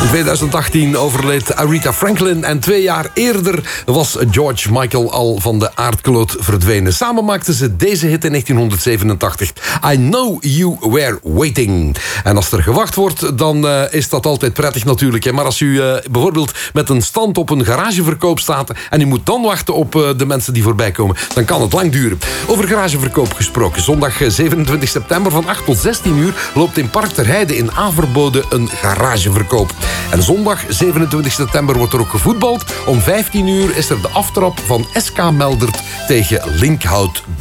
In 2018 overleed Aretha Franklin en 2 jaar eerder was George Michael al van de aardkloot verdwenen. Samen maakten ze deze hit in 1987. I Know You Were Waiting. En als er gewacht wordt, dan is dat altijd prettig natuurlijk. Maar als u bijvoorbeeld met een stand op een garageverkoop staat en u moet dan wachten op de mensen die voorbij komen, dan kan het lang duren. Over garageverkoop gesproken. Zondag 27 september van 8 tot 16 uur loopt in Park ter Heide in Averbode een garageverkoop. En zondag 27 september wordt er ook gevoetbald. Om 15 uur is er de aftrap van SK Meldert tegen Linkhout